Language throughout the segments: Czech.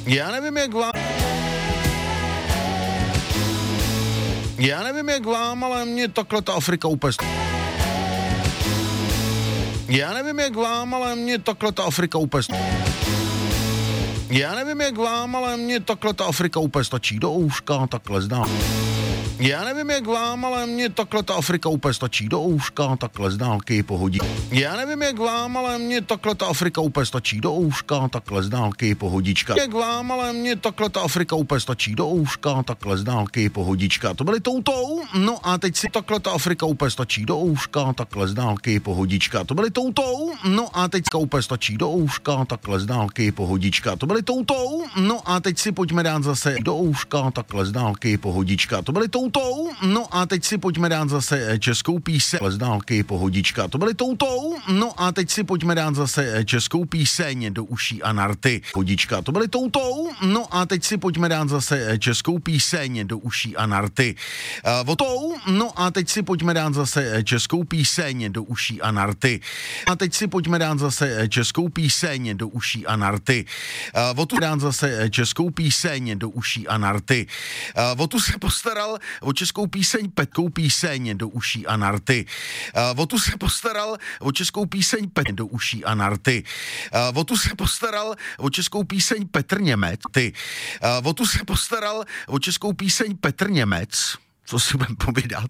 Já nevím, jak vám, ale mě takhle ta Afrika úplně... Já nevím, jak vám, ale mě takhle ta Afrika úplně... Já nevím, jak vám, ale mě takhle ta Afrika úplně stačí do ouška, takhle zdá. Já nevím, jak vám, ale mě takhle ta Afrika úplně stačí do ouška, takhle z dálky pohodí. Já nevím, jak vám, ale mě takhle ta Afrika úplně stačí do ouška, takhle z dálky pohodička. Jak vám, ale mě takhle ta Afrika úplně stačí do ouška, takhle z dálky pohodička. To byly toutou, no a teď si takhle ta Afrika úplně stačí do ouška, takhle z dálky pohodička. To byly toutou, no a teď úplně stačí do ouška, takhle z dálky pohodička. To byly toutou, no a teď si pojďme dát zase do ouška, takhle z dálky pohodička. To byly toutou, no a teď si pojďme dát zase českou píseň z dálky pohodička. To byly toutou, no a teď si pojďme dát zase českou píseň do uší a narty pohodička. To byly toutou, no a teď si pojďme dát zase českou píseň do uší a narty. No a teď si pojďme dát zase českou píseň do uší a narty. A teď si pojďme dát zase českou píseň do uší a narty. Dát zase českou píseň do uší a narty. O tu se postaral o českou píseň Petkou píseň do uší a narty. O tu se postaral o českou píseň do uší a narty. O tu se postaral o českou píseň Petr Němec. O tu se postaral o českou píseň Petr Němec. Co si budem povídat?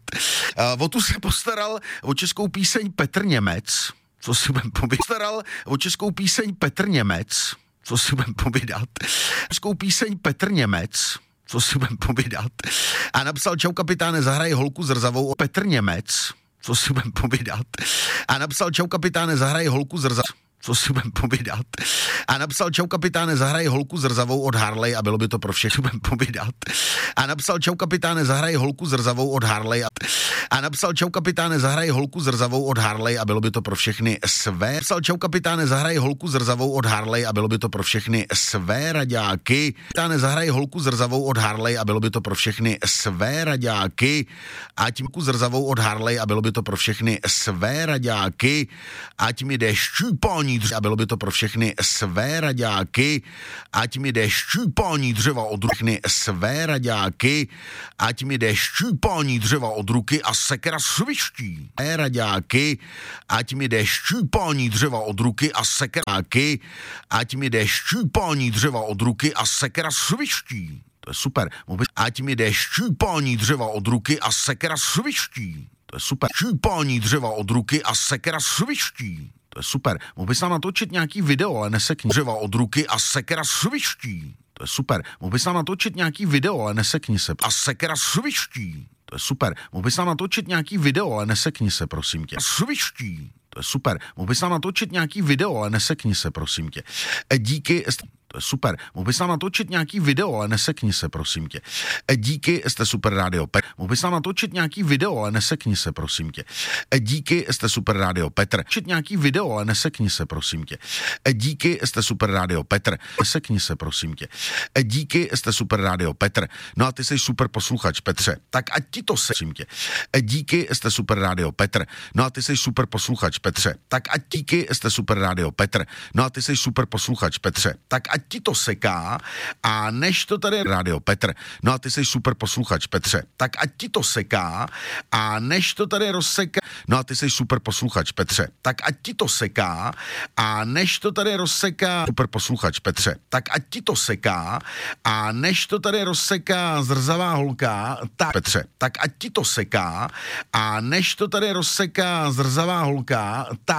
O tu se postaral o českou píseň Petr Němec. Co si budem povídat? Postaral o českou píseň Petr Němec. Co si budem povídat? Českou píseň Petr Němec. Co si budem povídat? A napsal: čau kapitáne, zahraj holku zrzavou Petr Němec. Co si budem povídat? A napsal: čau kapitáne, zahraj holku zrzavou. Co si budem povídat? A napsal: čau kapitáne, zahraj holku zrzavou od Harley a bylo by to pro všechny. Budem povídat. A napsal: čau kapitáne, zahraj holku zrzavou od Harley a napsal: čau kapitáne, zahraj holku zrzavou od Harley a bylo by to pro všechny své. Napsal: čau kapitáne, zahraj holku zrzavou od Harley a bylo by to pro všechny své raďáky. Kapitáne, zahraj holku zrzavou od Harley a bylo by to pro všechny své raďáky. Ať mi zrzavou od Harley a bylo by to pro všechny své raďáky. Ať mi jde šťupání a bylo by to pro všechny své raďáky. Ať mi jde šťupání dřeva od ruky své raďáky. Ať mi jde šťupání dřeva od ruky a sekera sviští. Raďáky. Ať mi jde šťupání dřeva od ruky a sekeráky. Ať mi jde šťupání dřeva od ruky a sekera sviští. To je super. Ať mi jde šťupání dřeva od ruky a sekera sviští. To je super. Šťupání dřeva od ruky a sekera sviští. To je super. Mohl bys nám natočit nějaký video, ale nesekni dřeva od ruky a sekera sviští. To je super. Mohl bys nám natočit nějaký video, ale nesekni se. A sekera sviští. To je super. Mohl bys nám natočit nějaký video, ale nesekni se, prosím tě. Sviští. To je super. Mohl bys nám natočit nějaký video, ale nesekni se, prosím tě. Díky. To je super. Mohl bys nám natočit nějaký video, ale nesekni se, prosím tě. Díky, jste super rádio Petr. Mohl bys nám natočit nějaký video, ale nesekni se, prosím tě. Díky, jste super rádio Petr. Natočit nějaký video, ale nesekni se, prosím tě. Díky, jste super rádio Petr. Nesekni se, prosím tě. Díky, jste super rádio Petr. No a ty jsi super posluchač, Petře. Tak ať ti to se, prosím tě. Díky, jste super rádio Petr. No a ty jsi super posluchač, Petře. Tak ať díky, jste super rádio Petr. No a ty jsi super posluchač, Petře. Tak ať ti to seká a než to tady rádio Petr. No a ty jsi super posluchač, Petře. Tak ať ti to seká a než to tady rozseká. No a ty jsi super posluchač, Petře. Tak ať ti to seká a než to tady rozseká. Super posluchač, Petře. Tak ať ti to seká a než to tady rozseká zrzavá holka, tak Petře. Tak ať ti to seká a než to tady rozseká zrzavá holka, tak